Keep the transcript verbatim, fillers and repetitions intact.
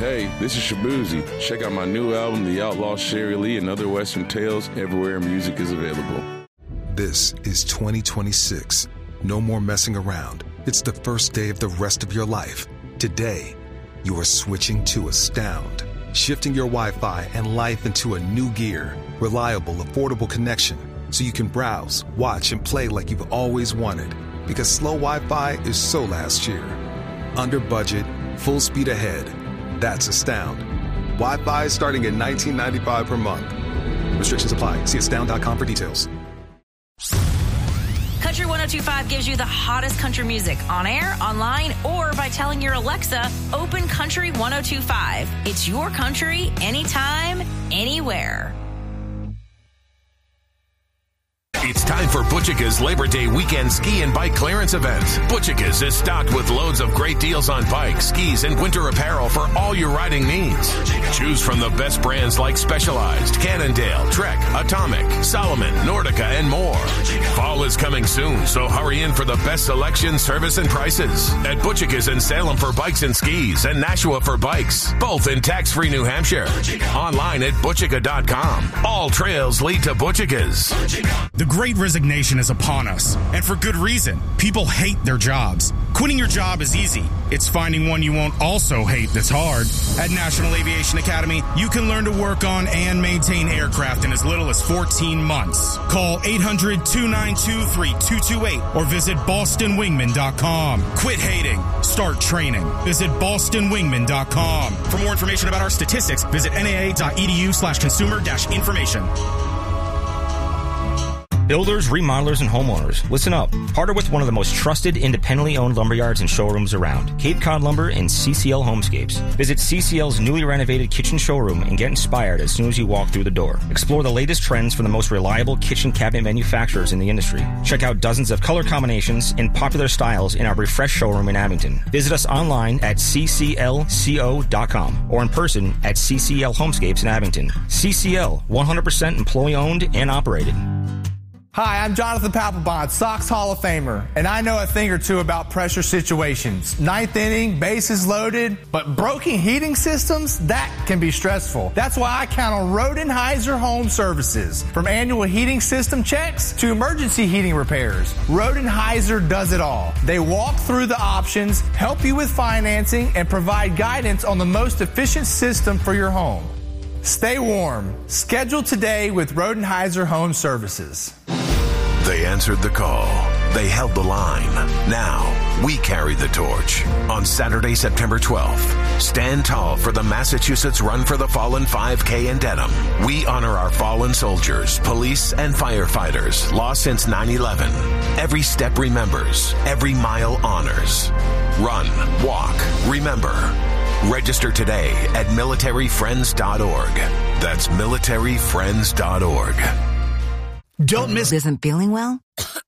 Hey, this is Shabuzi. Check out my new album, The Outlaw Sherry Lee and Other Western Tales, everywhere music is available. This is twenty twenty-six. No more messing around. It's the first day of the rest of your life. Today, you are switching to Astound. Shifting your Wi-Fi and life into a new gear. Reliable, affordable connection. So you can browse, watch, and play like you've always wanted. Because slow Wi-Fi is so last year. Under budget, full speed ahead. That's Astound. Wi-Fi starting at nineteen ninety-five dollars per month. Restrictions apply. See astound dot com for details. Country one oh two point five gives you the hottest country music on air, online, or by telling your Alexa, open Country one oh two point five. It's your country, anytime, anywhere. It's time for Butchika's Labor Day weekend ski and bike clearance event. Butchika's is stocked with loads of great deals on bikes, skis, and winter apparel for all your riding needs. Choose from the best brands like Specialized, Cannondale, Trek, Atomic, Salomon, Nordica, and more. Fall is coming soon, so hurry in for the best selection, service, and prices. At Butchika's in Salem for bikes and skis, and Nashua for bikes, both in tax-free New Hampshire. Online at Butchika dot com. All trails lead to Butchika's. The Great Resignation is upon us, and for good reason. People hate their jobs. Quitting your job is easy. It's finding one you won't also hate that's hard. At National Aviation Academy, you can learn to work on and maintain aircraft in as little as fourteen months. Call eight hundred, two nine two, three two two eight or visit boston wingman dot com. Quit hating. Start training. Visit boston wingman dot com. For more information about our statistics, visit N A A dot E D U slash consumer dash information. Builders, remodelers, and homeowners, listen up. Partner with one of the most trusted, independently owned lumberyards and showrooms around, Cape Cod Lumber and C C L Homescapes. Visit C C L's newly renovated kitchen showroom and get inspired as soon as you walk through the door. Explore the latest trends from the most reliable kitchen cabinet manufacturers in the industry. Check out dozens of color combinations and popular styles in our refreshed showroom in Abington. Visit us online at c c l co dot com or in person at C C L Homescapes in Abington. C C L, one hundred percent employee-owned and operated. Hi, I'm Jonathan Papelbon, Sox Hall of Famer, and I know a thing or two about pressure situations. Ninth inning, bases loaded, but broken heating systems, that can be stressful. That's why I count on Rodenheiser Home Services. From annual heating system checks to emergency heating repairs, Rodenheiser does it all. They walk through the options, help you with financing, and provide guidance on the most efficient system for your home. Stay warm. Schedule today with Rodenheiser Home Services. They answered the call. They held the line. Now, we carry the torch. On Saturday, September twelfth, stand tall for the Massachusetts Run for the Fallen five K in Dedham. We honor our fallen soldiers, police, and firefighters lost since nine eleven. Every step remembers. Every mile honors. Run, walk, remember. Register today at military friends dot org. That's military friends dot org. Don't miss. Isn't feeling well?